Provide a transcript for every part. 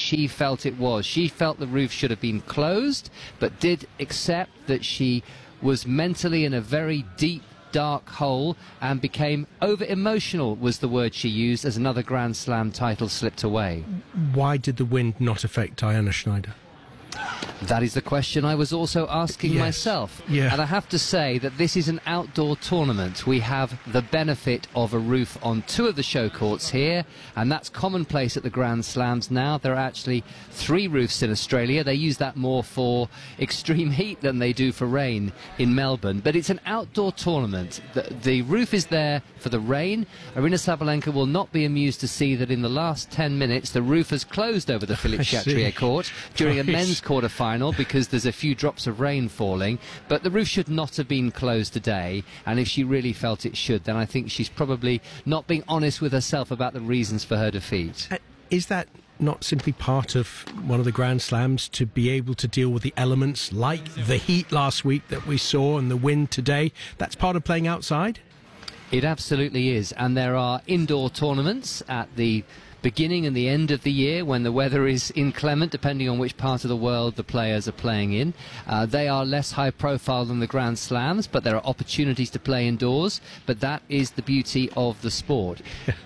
she felt it was. She felt the roof should have been closed, but did accept that she was mentally in a very deep, dark hole and became over-emotional, was the word she used, as another Grand Slam title slipped away. Why did the wind not affect Diana Schneider? That is the question I was also asking myself. Yeah. And I have to say that this is an outdoor tournament. We have the benefit of a roof on 2 of the show courts here, and that's commonplace at the Grand Slams now. There are actually 3 roofs in Australia. They use that more for extreme heat than they do for rain in Melbourne. But it's an outdoor tournament. The roof is there for the rain. Aryna Sabalenka will not be amused to see that in the last 10 minutes the roof has closed over the Philippe Chatrier court during a men's quarter-final because there's a few drops of rain falling, but the roof should not have been closed today, and if she really felt it should, then I think she's probably not being honest with herself about the reasons for her defeat. Is that not simply part of one of the Grand Slams, to be able to deal with the elements like the heat last week that we saw and the wind today? That's part of playing outside? It absolutely is, and there are indoor tournaments at the beginning and the end of the year when the weather is inclement, depending on which part of the world the players are playing in. They are less high profile than the Grand Slams, but there are opportunities to play indoors, but that is the beauty of the sport.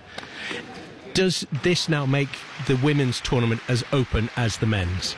Does this now make the women's tournament as open as the men's?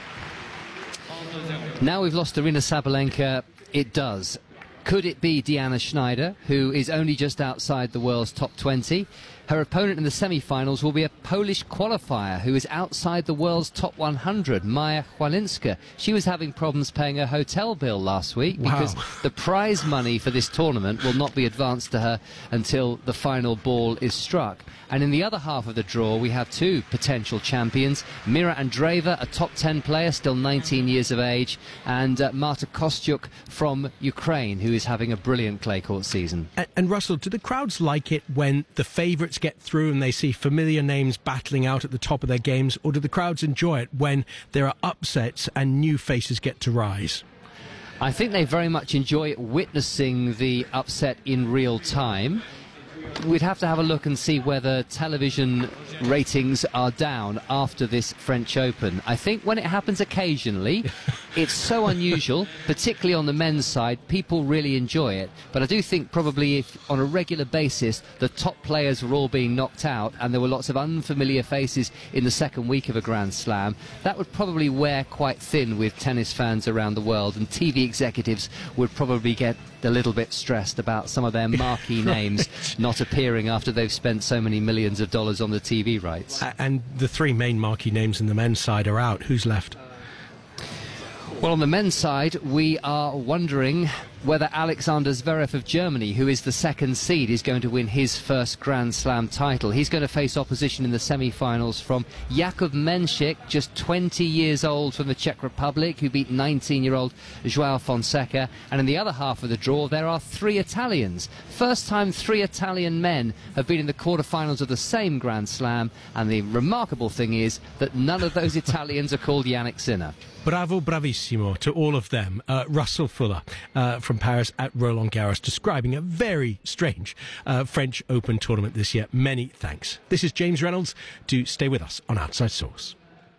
Now we've lost Aryna Sabalenka, it does. Could it be Diana Schneider, who is only just outside the world's top 20? Her opponent in the semi-finals will be a Polish qualifier who is outside the world's top 100, Maja Chwalinska. She was having problems paying her hotel bill last week because the prize money for this tournament will not be advanced to her until the final ball is struck. And in the other half of the draw, we have 2 potential champions, Mira Andreeva, a top 10 player, still 19 years of age, and Marta Kostyuk from Ukraine, who is having a brilliant clay court season. And Russell, do the crowds like it when the favourites get through and they see familiar names battling out at the top of their games, or do the crowds enjoy it when there are upsets and new faces get to rise? I think they very much enjoy witnessing the upset in real time. We'd have to have a look and see whether television ratings are down after this French Open. I think when it happens occasionally, it's so unusual, particularly on the men's side, people really enjoy it. But I do think probably if on a regular basis the top players were all being knocked out and there were lots of unfamiliar faces in the second week of a Grand Slam, that would probably wear quite thin with tennis fans around the world, and TV executives would probably get a little bit stressed about some of their marquee names not appearing after they've spent so many millions of dollars on the TV rights. And the 3 main marquee names in the men's side are out. Who's left? Well, on the men's side, we are wondering whether Alexander Zverev of Germany, who is the second seed, is going to win his first Grand Slam title. He's going to face opposition in the semi-finals from Jakub Mensik, just 20 years old, from the Czech Republic, who beat 19-year-old João Fonseca. And in the other half of the draw, there are 3 Italians. First time 3 Italian men have been in the quarterfinals of the same Grand Slam, and the remarkable thing is that none of those Italians are called Jannik Sinner. Bravo, bravissimo to all of them. Russell Fuller from Paris at Roland Garros, describing a very strange French Open tournament this year. Many thanks. This is James Reynolds. Do stay with us on Outside Source.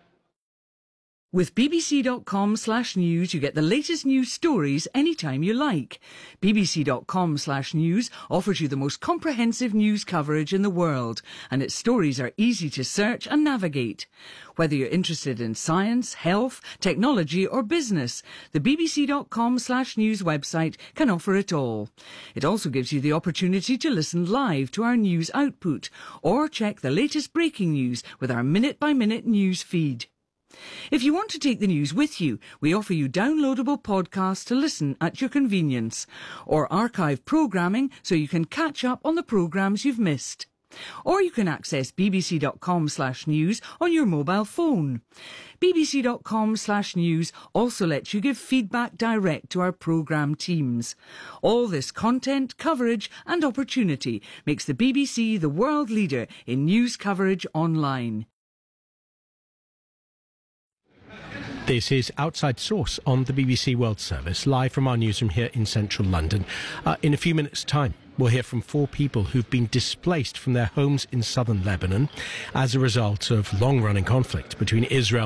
With bbc.com/news, you get the latest news stories anytime you like. bbc.com/news offers you the most comprehensive news coverage in the world, and its stories are easy to search and navigate. Whether you're interested in science, health, technology or business, the bbc.com/news website can offer it all. It also gives you the opportunity to listen live to our news output or check the latest breaking news with our minute-by-minute news feed. If you want to take the news with you, we offer you downloadable podcasts to listen at your convenience, or archive programming so you can catch up on the programmes you've missed. Or you can access bbc.com/news on your mobile phone. bbc.com/news also lets you give feedback direct to our programme teams. All this content, coverage and opportunity makes the BBC the world leader in news coverage online. This is Outside Source on the BBC World Service, live from our newsroom here in central London. In a few minutes' time, we'll hear from 4 people who've been displaced from their homes in southern Lebanon as a result of long-running conflict between Israel